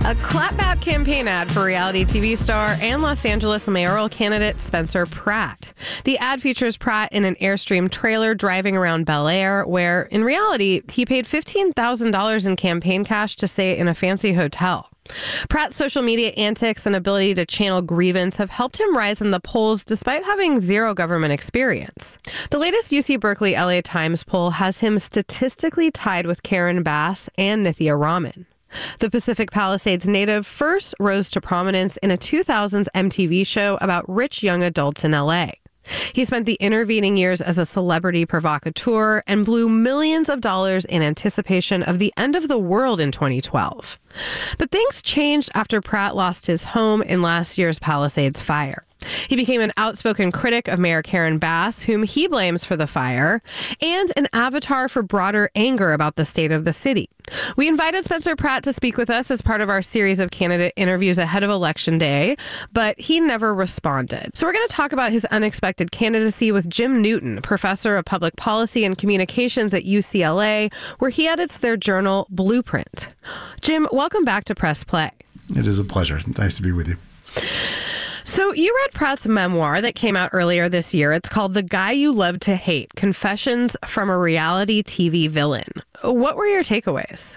A clapback campaign ad for reality TV star and Los Angeles mayoral candidate Spencer Pratt. The ad features Pratt in an Airstream trailer driving around Bel Air, where, in reality, he paid $15,000 in campaign cash to stay in a fancy hotel. Pratt's social media antics and ability to channel grievance have helped him rise in the polls despite having zero government experience. The latest UC Berkeley LA Times poll has him statistically tied with Karen Bass and Nithya Raman. The Pacific Palisades native first rose to prominence in a 2000s MTV show about rich young adults in LA. He spent the intervening years as a celebrity provocateur and blew millions of dollars in anticipation of the end of the world in 2012. But things changed after Pratt lost his home in last year's Palisades fire. He became an outspoken critic of Mayor Karen Bass, whom he blames for the fire, and an avatar for broader anger about the state of the city. We invited Spencer Pratt to speak with us as part of our series of candidate interviews ahead of Election Day, but he never responded. So we're going to talk about his unexpected candidacy with Jim Newton, professor of public policy and communications at UCLA, where he edits their journal Blueprint. Jim, welcome back to Press Play. It is a pleasure. Nice to be with you. So you read Pratt's memoir that came out earlier this year. It's called The Guy You Love to Hate, Confessions from a Reality TV Villain. What were your takeaways?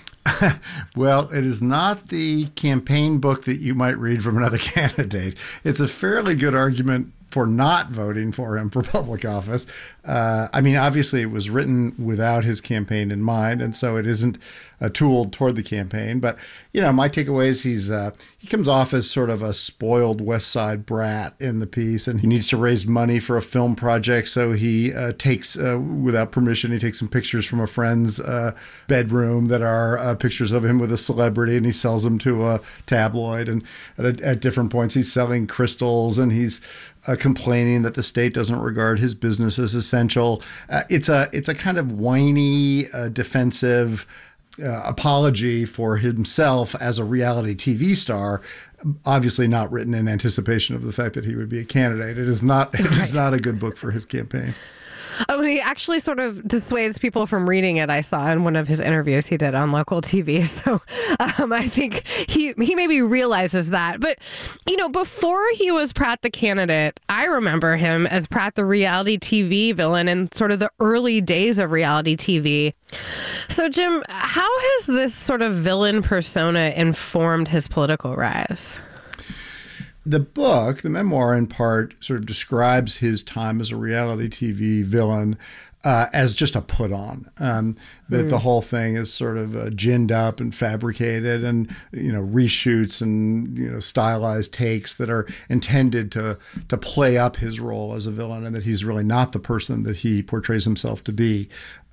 Well, it is not the campaign book that you might read from another candidate. It's a fairly good argument for not voting for him for public office. Obviously, it was written without his campaign in mind, and so it isn't a tool toward the campaign. But, my takeaway is he comes off as sort of a spoiled West Side brat in the piece, and he needs to raise money for a film project. So he takes, without permission, he takes some pictures from a friend's bedroom that are pictures of him with a celebrity, and he sells them to a tabloid. And at different points, he's selling crystals, and he's complaining that the state doesn't regard his business as essential. It's a kind of whiny, defensive apology for himself as a reality TV star, obviously not written in anticipation of the fact that he would be a candidate. It is not a good book for his campaign. He actually sort of dissuades people from reading it, I saw in one of his interviews he did on local TV. So I think he maybe realizes that. But, before he was Pratt the candidate, I remember him as Pratt the reality TV villain in sort of the early days of reality TV. So, Jim, how has this sort of villain persona informed his political rise? The book, the memoir in part, sort of describes his time as a reality TV villain as just a put on. That the whole thing is sort of ginned up and fabricated and, reshoots and, stylized takes that are intended to play up his role as a villain, and that he's really not the person that he portrays himself to be.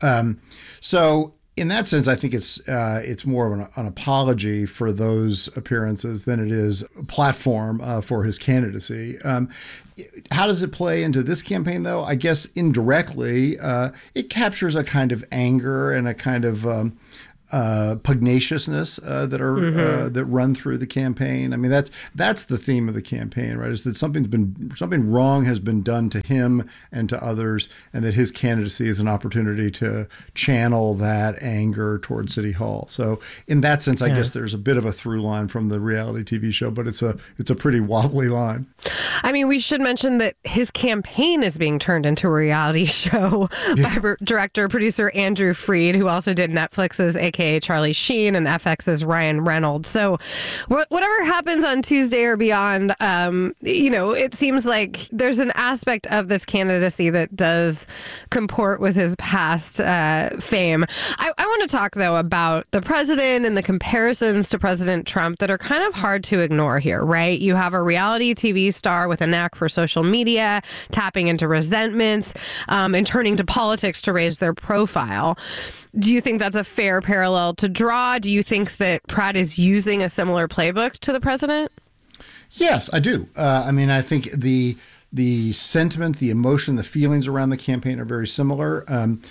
So in that sense, I think it's more of an apology for those appearances than it is a platform for his candidacy. How does it play into this campaign, though? I guess indirectly, it captures a kind of anger and a kind of pugnaciousness that run through the campaign. I mean, that's the theme of the campaign, right? Is that something wrong has been done to him and to others, and that his candidacy is an opportunity to channel that anger toward City Hall. So, in that sense, I guess there's a bit of a through line from the reality TV show, but it's a pretty wobbly line. I mean, we should mention that his campaign is being turned into a reality show by director producer Andrew Freed, who also did Netflix's aka Charlie Sheen and FX's Ryan Reynolds. So whatever happens on Tuesday or beyond, it seems like there's an aspect of this candidacy that does comport with his past fame. I want to talk, though, about the president and the comparisons to President Trump that are kind of hard to ignore here, right? You have a reality TV star with a knack for social media, tapping into resentments, and turning to politics to raise their profile. Do you think that's a fair parallel to draw? Do you think that Pratt is using a similar playbook to the president? Yes, I do. I think the sentiment, the emotion, the feelings around the campaign are very similar.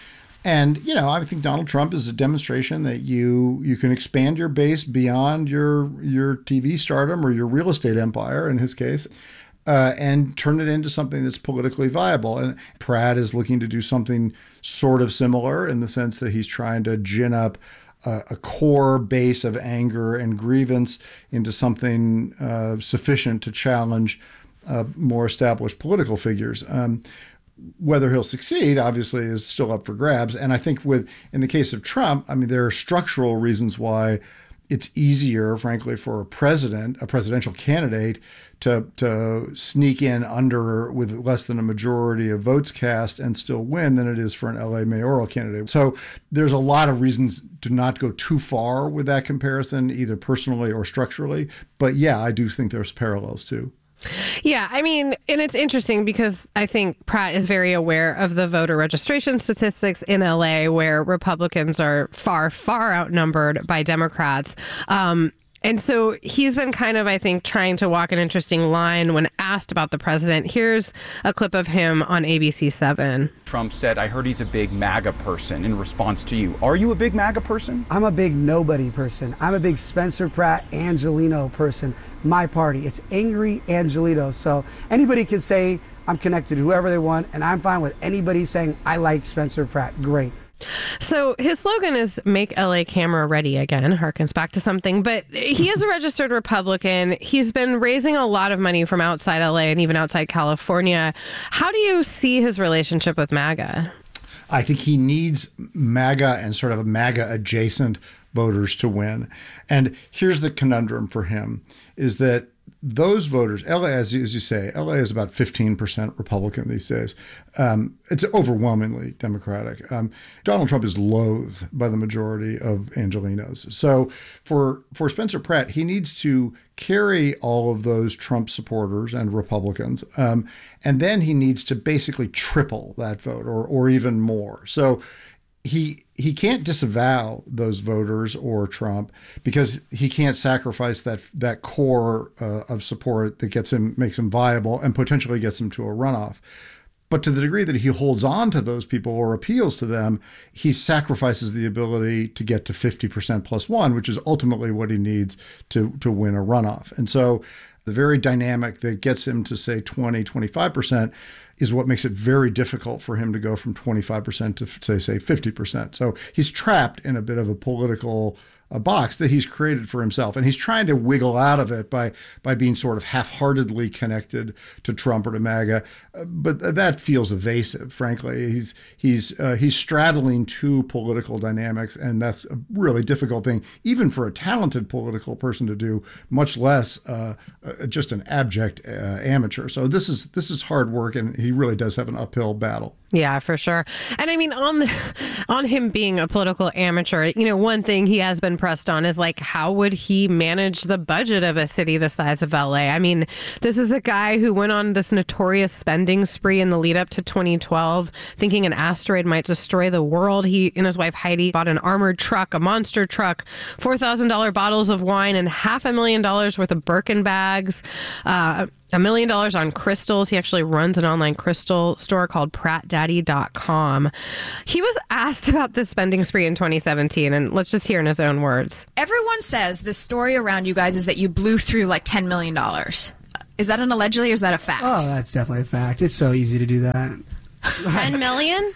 I think Donald Trump is a demonstration that you can expand your base beyond your TV stardom or your real estate empire, in his case, and turn it into something that's politically viable. And Pratt is looking to do something sort of similar in the sense that he's trying to gin up a core base of anger and grievance into something sufficient to challenge more established political figures. Whether he'll succeed, obviously, is still up for grabs. And I think in the case of Trump, I mean, there are structural reasons why it's easier, frankly, for a presidential candidate to sneak in under with less than a majority of votes cast and still win than it is for an LA mayoral candidate. So there's a lot of reasons to not go too far with that comparison, either personally or structurally. But yeah, I do think there's parallels too. Yeah, I mean, and it's interesting because I think Pratt is very aware of the voter registration statistics in LA, where Republicans are far, far outnumbered by Democrats. And so he's been kind of, I think, trying to walk an interesting line when asked about the president. Here's a clip of him on ABC7. Trump said, I heard he's a big MAGA person in response to you. Are you a big MAGA person? I'm a big nobody person. I'm a big Spencer Pratt Angelino person. My party, it's Angry Angelino. So anybody can say I'm connected to whoever they want, and I'm fine with anybody saying I like Spencer Pratt. Great. So his slogan is Make LA Camera Ready Again, harkens back to something, but he is a registered Republican. He's been raising a lot of money from outside LA and even outside California. How do you see his relationship with MAGA? I think he needs MAGA and sort of a MAGA adjacent voters to win. And here's the conundrum for him is that those voters, LA, as you say, LA is about 15% Republican these days. It's overwhelmingly Democratic. Donald Trump is loathed by the majority of Angelinos. So for Spencer Pratt, he needs to carry all of those Trump supporters and Republicans. And then he needs to basically triple that vote or even more. So he can't disavow those voters or Trump because he can't sacrifice that core of support that makes him viable and potentially gets him to a runoff. But to the degree that he holds on to those people or appeals to them, he sacrifices the ability to get to 50% plus one, which is ultimately what he needs to win a runoff. And so the very dynamic that gets him to say 20, 25% is what makes it very difficult for him to go from 25% to say 50%. So he's trapped in a bit of a political box that he's created for himself. And he's trying to wiggle out of it by being sort of half-heartedly connected to Trump or to MAGA. But that feels evasive, frankly. He's straddling two political dynamics, and that's a really difficult thing, even for a talented political person to do, much less just an abject amateur. So this is hard work, and he really does have an uphill battle. Yeah, for sure. And I mean, on him being a political amateur, one thing he has been pressed on is like, how would he manage the budget of a city the size of LA? I mean, this is a guy who went on this notorious spending spree in the lead up to 2012, thinking an asteroid might destroy the world. He and his wife Heidi bought an armored truck, a monster truck, $4,000 bottles of wine, and $500,000 worth of Birkin bags. $1 million on crystals. He actually runs an online crystal store called PrattDaddy.com. He was asked about this spending spree in 2017, and let's just hear in his own words. Everyone says the story around you guys is that you blew through like $10 million. Is that an allegedly or is that a fact? Oh, that's definitely a fact. It's so easy to do that. 10 million?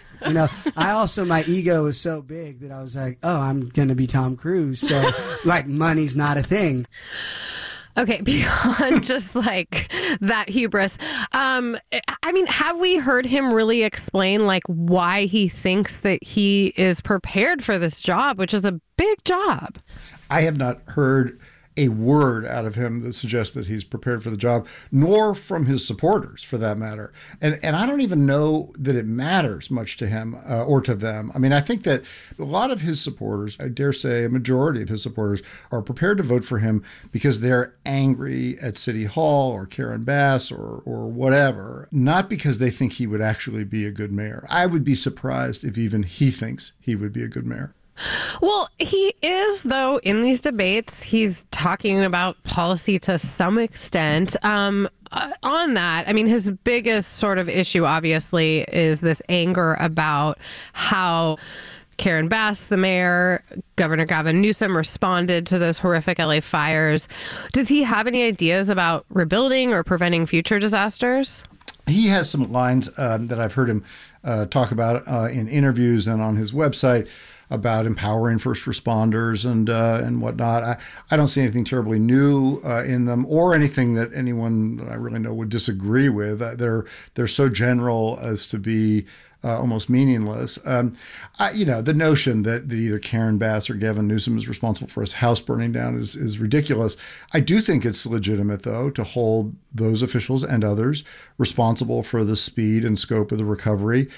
My ego was so big that I was like, oh, I'm going to be Tom Cruise. So, like, money's not a thing. Okay, beyond just like that hubris, I mean, have we heard him really explain like why he thinks that he is prepared for this job, which is a big job? I have not heard a word out of him that suggests that he's prepared for the job, nor from his supporters, for that matter. And I don't even know that it matters much to him or to them. I mean, I think that a lot of his supporters, I dare say a majority of his supporters, are prepared to vote for him because they're angry at City Hall or Karen Bass or whatever, not because they think he would actually be a good mayor. I would be surprised if even he thinks he would be a good mayor. Well, he is, though, in these debates, he's talking about policy to some extent. On that, I mean, his biggest sort of issue, obviously, is this anger about how Karen Bass, the mayor, Governor Gavin Newsom responded to those horrific LA fires. Does he have any ideas about rebuilding or preventing future disasters? He has some lines that I've heard him talk about in interviews and on his website about empowering first responders and whatnot. I don't see anything terribly new in them, or anything that anyone that I really know would disagree with. They're so general as to be almost meaningless. The notion that either Karen Bass or Gavin Newsom is responsible for his house burning down is ridiculous. I do think it's legitimate, though, to hold those officials and others responsible for the speed and scope of the recovery.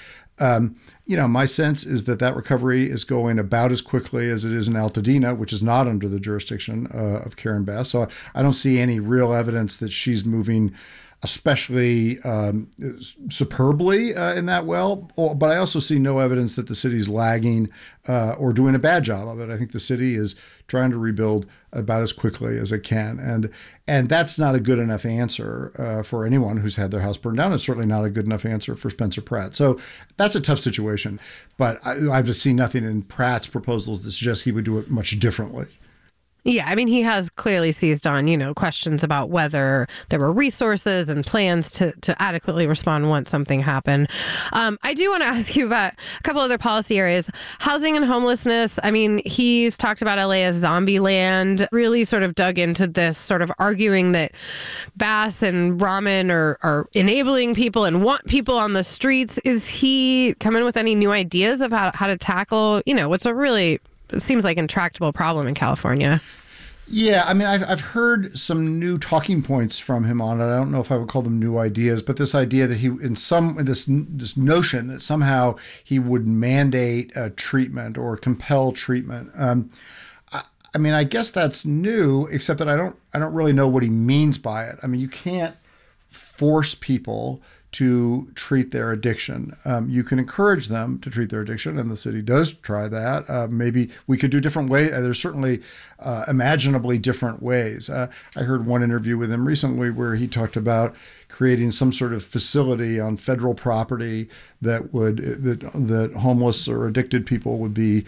My sense is that recovery is going about as quickly as it is in Altadena, which is not under the jurisdiction of Karen Bass. So I don't see any real evidence that she's moving especially superbly in that but I also see no evidence that the city's lagging or doing a bad job of it. I think the city is trying to rebuild about as quickly as it can, and that's not a good enough answer for anyone who's had their house burned down. It's certainly not a good enough answer for Spencer Pratt. So that's a tough situation, but I've seen nothing in Pratt's proposals that suggests he would do it much differently. Yeah, I mean, he has clearly seized on, questions about whether there were resources and plans to adequately respond once something happened. I do want to ask you about a couple other policy areas. Housing and homelessness. I mean, he's talked about LA as zombie land, really sort of dug into this, sort of arguing that Bass and Rahman are enabling people and want people on the streets. Is he coming with any new ideas of how to tackle, what's a really seems like intractable problem in California? Yeah, I mean, I've heard some new talking points from him on it. I don't know if I would call them new ideas, but this idea that this notion that somehow he would mandate a treatment or compel treatment. I mean, I guess that's new, except that I don't really know what he means by it. I mean, you can't force people to treat their addiction. You can encourage them to treat their addiction, and the city does try that. Maybe we could do different ways. There's certainly imaginably different ways. I heard one interview with him recently where he talked about creating some sort of facility on federal property that homeless or addicted people would be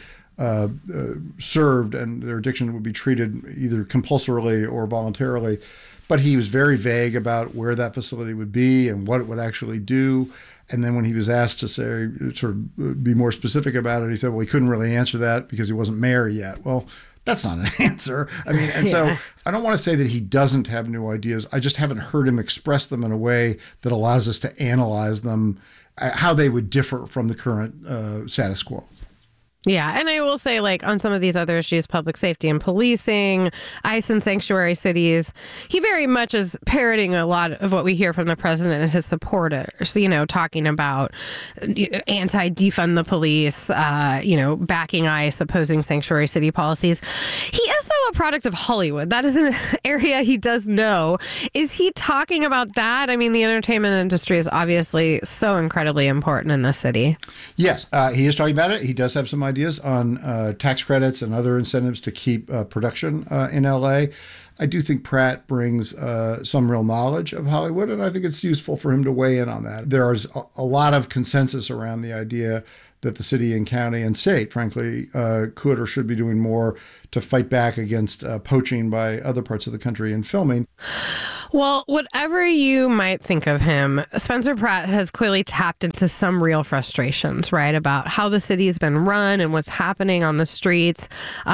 served, and their addiction would be treated either compulsorily or voluntarily. But he was very vague about where that facility would be and what it would actually do. And then when he was asked to sort of be more specific about it, he said, well, he couldn't really answer that because he wasn't mayor yet. Well, that's not an answer. I mean, and so I don't want to say that he doesn't have new ideas. I just haven't heard him express them in a way that allows us to analyze them, how they would differ from the current status quo. Yeah, and I will say, like, on some of these other issues, public safety and policing, ICE and sanctuary cities, he very much is parroting a lot of what we hear from the president and his supporters, talking about anti-defund the police, backing ICE, opposing sanctuary city policies. He is, though, a product of Hollywood. That is an area he does know. Is he talking about that? I mean, the entertainment industry is obviously so incredibly important in the city. Yes, he is talking about it. He does have some ideas on tax credits and other incentives to keep production in LA. I do think Pratt brings some real knowledge of Hollywood, and I think it's useful for him to weigh in on that. There is a lot of consensus around the idea that the city and county and state, frankly, could or should be doing more to fight back against poaching by other parts of the country in filming. Well, whatever you might think of him, Spencer Pratt has clearly tapped into some real frustrations, right, about how the city has been run and what's happening on the streets.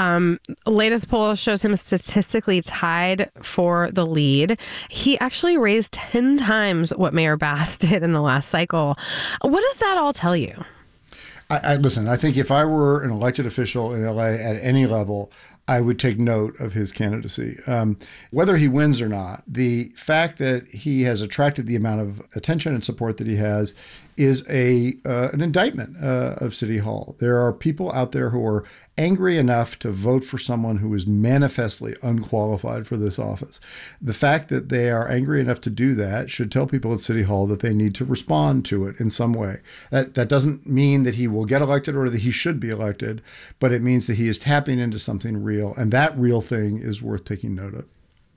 Latest poll shows him statistically tied for the lead. He actually raised 10 times what Mayor Bass did in the last cycle. What does that all tell you? Listen, I think if I were an elected official in LA at any level, I would take note of his candidacy. Whether he wins or not, the fact that he has attracted the amount of attention and support that he has is an indictment of City Hall. There are people out there who are angry enough to vote for someone who is manifestly unqualified for this office. The fact that they are angry enough to do that should tell people at City Hall that they need to respond to it in some way. That doesn't mean that he will get elected or that he should be elected, but it means that he is tapping into something real, and that real thing is worth taking note of.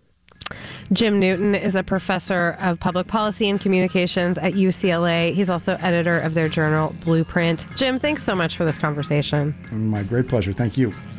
Jim Newton is a professor of public policy and communications at UCLA. He's also editor of their journal, Blueprint. Jim, thanks so much for this conversation. My great pleasure. Thank you.